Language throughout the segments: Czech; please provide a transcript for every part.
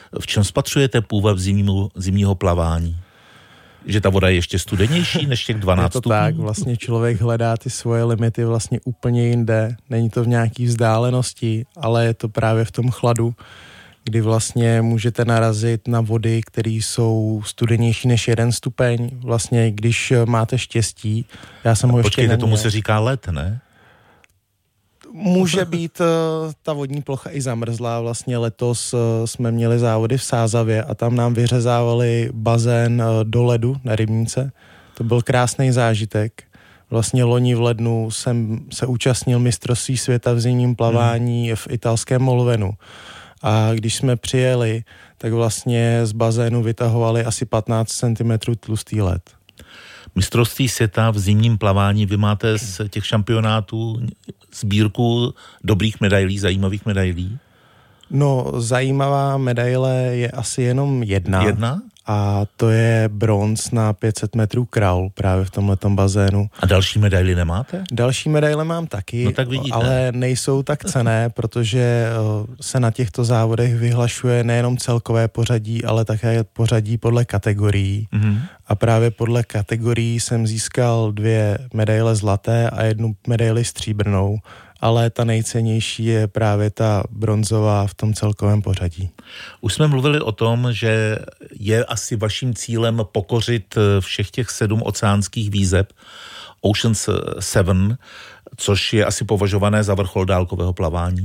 V čem spatřujete půvab zimního plavání? Že ta voda je ještě studenější než těch 12 stupňů? Je to tak, vlastně člověk hledá ty svoje limity vlastně úplně jinde. Není to v nějaký vzdálenosti, ale je to právě v tom chladu, kdy vlastně můžete narazit na vody, které jsou studenější než 1 stupeň. Vlastně, když máte štěstí, já jsem ho ještě Počkejte, tomu se říká led, ne? Může být ta vodní plocha i zamrzlá. Vlastně letos jsme měli závody v Sázavě a tam nám vyřezávali bazén do ledu na Rybníce. To byl krásný zážitek. Vlastně loni v lednu jsem se účastnil mistrovství světa v zimním plavání v italském Molvenu. A když jsme přijeli, tak vlastně z bazénu vytahovali asi 15 cm tlustý led. Mistrovství světa v zimním plavání, vy máte z těch šampionátů sbírku dobrých medailí, zajímavých medailí? No, zajímavá medaile je asi jenom jedna. Jedna? A to je bronz na 500 metrů kraul právě v tomhletom bazénu. A další medaily nemáte? Další medaile mám taky, no tak vidíte, ale nejsou tak cenné, protože se na těchto závodech vyhlašuje nejenom celkové pořadí, ale také pořadí podle kategorií. Mm-hmm. A právě podle kategorií jsem získal 2 medaile zlaté a 1 medaili stříbrnou, ale ta nejcennější je právě ta bronzová v tom celkovém pořadí. Už jsme mluvili o tom, že je asi vaším cílem pokořit všech těch 7 oceánských výzeb Oceans 7, což je asi považované za vrchol dálkového plavání.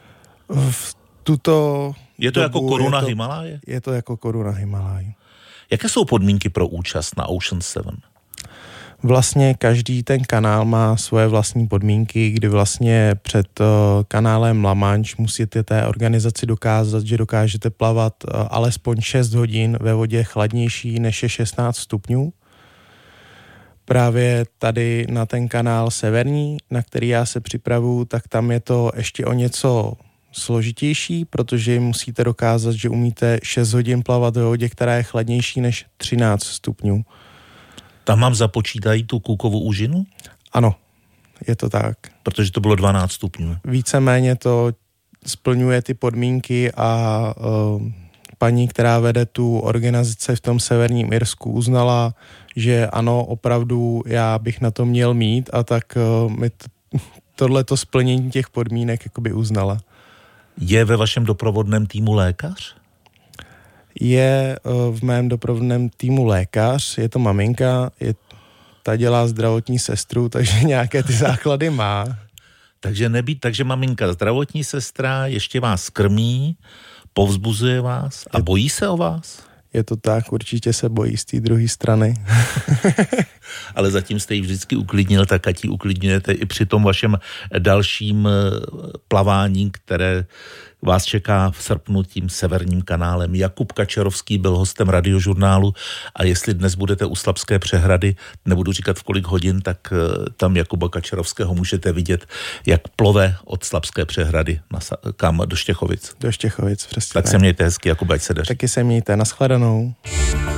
Je to jako koruna Himaláje? Je to jako koruna Himaláje. Jaké jsou podmínky pro účast na Oceans 7? Vlastně každý ten kanál má svoje vlastní podmínky, kdy vlastně před kanálem La Manche musíte té organizaci dokázat, že dokážete plavat alespoň 6 hodin ve vodě chladnější než je 16 stupňů. Právě tady na ten kanál severní, na který já se připravuju, tak tam je to ještě o něco složitější, protože musíte dokázat, že umíte 6 hodin plavat ve vodě, která je chladnější než 13 stupňů. Tam mám započítají tu Cookovu úžinu? Ano, je to tak. Protože to bylo 12 stupňů. Víceméně to splňuje ty podmínky a paní, která vede tu organizaci v tom severním Irsku, uznala, že ano, opravdu já bych na to měl mít a tak mi tohleto splnění těch podmínek jakoby uznala. Je ve vašem doprovodném týmu lékař? Je v mém doprovodném týmu lékař, je to maminka, ta dělá zdravotní sestru, takže nějaké ty základy má. Takže maminka zdravotní sestra ještě vás krmí, povzbuzuje vás a bojí se o vás? Je to tak, určitě se bojí z té druhé strany. Ale zatím jste ji vždycky uklidnil, tak ať ji uklidňujete i při tom vašem dalším plavání, které vás čeká v srpnu tím severním kanálem. Jakub Kačerovský byl hostem Radiožurnálu a jestli dnes budete u Slabské přehrady, nebudu říkat v kolik hodin, tak tam Jakuba Kačerovského můžete vidět, jak plove od Slabské přehrady kam do Štěchovic. Do Štěchovic, přesně. Tak se mějte hezky, Jakub, ať se daří. Taky se mějte, nashledanou.